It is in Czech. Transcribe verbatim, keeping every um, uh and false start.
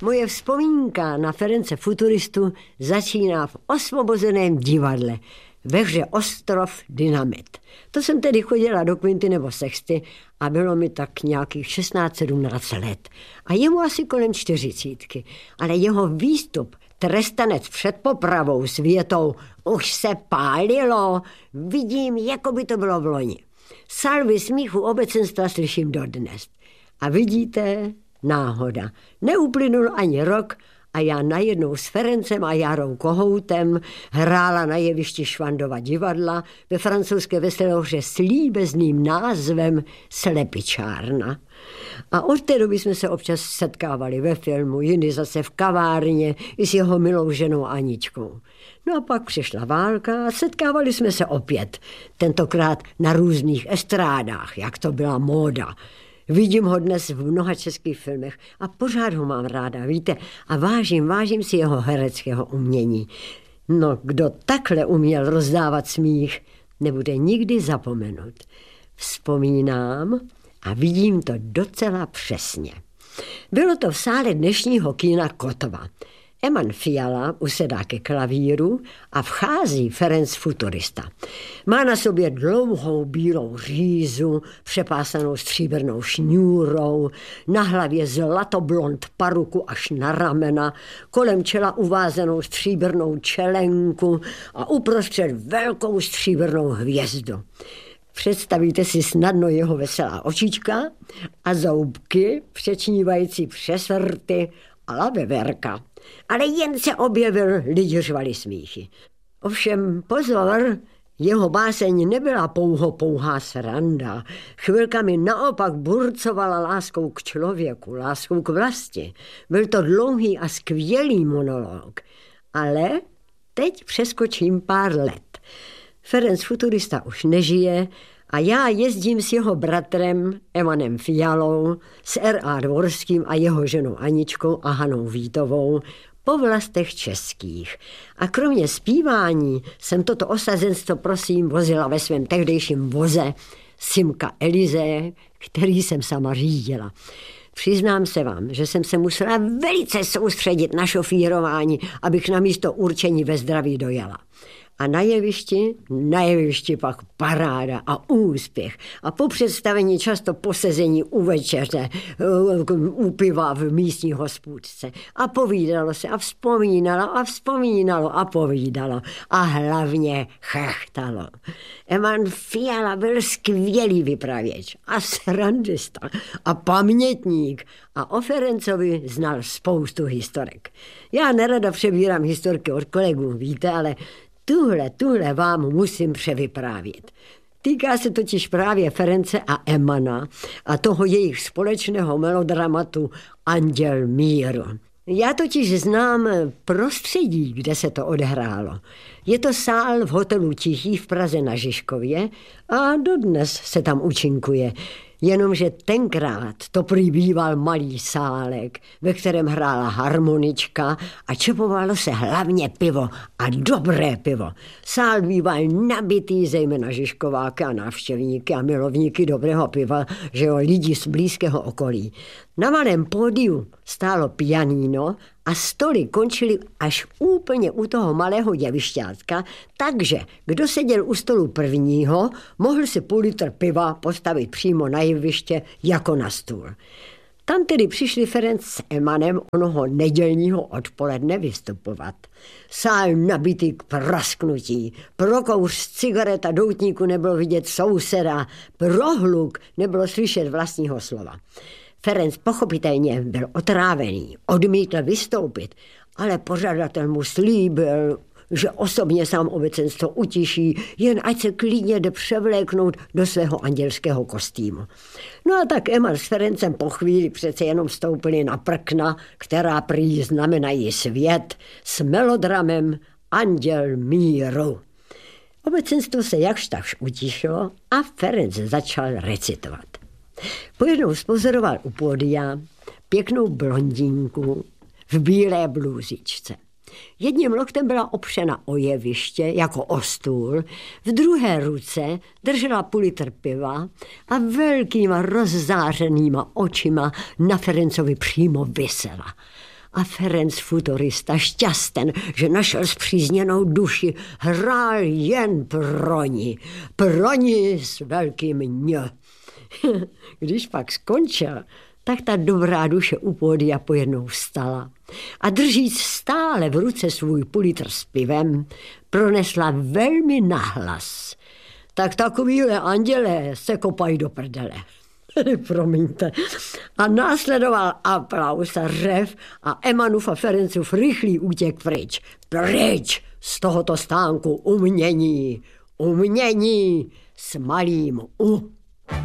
Moje vzpomínka na Ference Futuristu začíná v Osvobozeném divadle ve hře Ostrov Dynamit. To jsem tedy chodila do Quinty nebo Sexty a bylo mi tak nějakých šestnáct sedmnáct let. A jemu asi kolem čtyřicítky. Ale jeho výstup Trestanec před popravou s větou už se pálilo, vidím, jako by to bylo v loni. Salvy smíchu obecenstva slyším dodnes. A vidíte, náhoda. Neuplynul ani rok a já najednou s Ferencem a Jarou Kohoutem hrála na jevišti Švandova divadla ve francouzské veselé hře s líbezným názvem Slepičárna. A od té doby jsme se občas setkávali ve filmu, jindy zase v kavárně i s jeho milou ženou Aničkou. No a pak přišla válka a setkávali jsme se opět, tentokrát na různých estrádách, jak to byla móda. Vidím ho dnes v mnoha českých filmech a pořád ho mám ráda, víte, a vážím, vážím si jeho hereckého umění. No, kdo takhle uměl rozdávat smích, nebude nikdy zapomenut. Vzpomínám a vidím to docela přesně. Bylo to v sále dnešního kina Kotva. Eman Fiala usedá ke klavíru a vchází Ferenc Futurista. Má na sobě dlouhou bílou rýzu, přepásanou stříbrnou šňůrou, na hlavě zlatoblond paruku až na ramena, kolem čela uvázanou stříbrnou čelenku a uprostřed velkou stříbrnou hvězdu. Představíte si snadno jeho veselá očička a zoubky přečnívající přes rty a la veverka. Ale jen se objevil, lidi řvali smíchy. Ovšem pozor, jeho báseň nebyla pouho pouhá sranda. Chvilkami naopak burcovala láskou k člověku, láskou k vlasti. Byl to dlouhý a skvělý monolog. Ale teď přeskočím pár let. Ferenc Futurista už nežije a já jezdím s jeho bratrem Emanem Fialou, s R A Dvorským a jeho ženou Aničkou a Hanou Vítovou po vlastech českých. A kromě zpívání jsem toto osazenstvo, prosím, vozila ve svém tehdejším voze Simka Elize, který jsem sama řídila. Přiznám se vám, že jsem se musela velice soustředit na šofírování, abych na místo určení ve zdraví dojela. A na jevišti, na jevišti pak paráda a úspěch. A po představení často posezení u večeře, u piva v místní hospůdce. A povídalo se a vzpomínalo a vzpomínalo a povídalo. A hlavně chechtalo. Eman Fiala byl skvělý vypravěč a srandista a pamětník. A o Ferencovi znal spoustu historek. Já nerada přebírám historky od kolegů, víte, ale Tuhle, tuhle vám musím převyprávět. Týká se totiž právě Ference a Emana a toho jejich společného melodramatu Anděl míru. Já totiž znám prostředí, kde se to odehrálo. Je to sál v hotelu Tichý v Praze na Žižkově a dodnes se tam účinkuje. Jenomže tenkrát to prý býval malý sálek, ve kterém hrála harmonička a čepovalo se hlavně pivo a dobré pivo. Sál býval nabitý zejména Žižkováky a návštěvníky a milovníky dobrého piva, že jo, lidi z blízkého okolí. Na malém pódiu stálo pianino a stoly končily až úplně u toho malého jevišťátka, takže kdo seděl u stolu prvního, mohl si půl litr piva postavit přímo na jeviště jako na stůl. Tam tedy přišli Ferenc s Emanem onoho nedělního odpoledne vystupovat. Sál nabitý k prasknutí, pro kouř z cigaret a doutníku nebylo vidět souseda, pro hluk nebylo slyšet vlastního slova. Ferenc pochopitelně byl otrávený, odmítl vystoupit, ale pořadatel mu slíbil, že osobně sám obecenstvo utiší, jen ať se klidně jde převléknout do svého andělského kostýmu. No a tak Eman s Ferencem po chvíli přece jenom vstoupili na prkna, která prý znamenají svět, s melodramem Anděl míru. Obecenstvo se jakž takž utišilo a Ferenc začal recitovat. Pojednou spozoroval u pódia pěknou blondínku v bílé blůzičce. Jedním loktem byla opřena o jeviště jako o stůl, v druhé ruce držela půl litr piva a velkýma rozzářenýma očima na Ferencovi přímo visela. A Ferenc futurista, šťasten, že našel spřízněnou duši, hrál jen pro ní. Pro ní s velkým ň. Když pak skončil, tak ta dobrá duše u pódia pojednou vstala a držíc stále v ruce svůj pulitr s pivem, pronesla velmi nahlas. Tak takovýhle andělé se kopají do prdele. Promiňte. A následoval aplaus a řev a Emanův a Ferencův rychlý útěk pryč. Pryč z tohoto stánku umění. Umění s malým U.